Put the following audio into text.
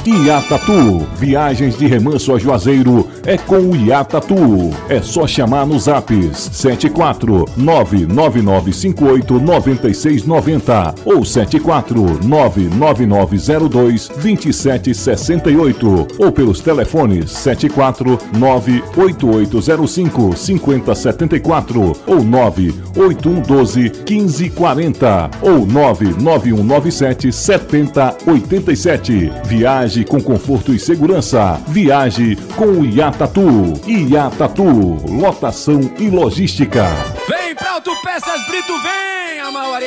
Iatatu, viagens de remanso a Juazeiro é com o Iatatu. É só chamar nos zaps 74999589690 ou 74999022768 ou pelos telefones 74988055074 ou 981121540 ou 991977087. Viaje com conforto e segurança. Viaje com o Iatatu. Iatatu, lotação e logística. Vem pra Autopeças Brito, vem, a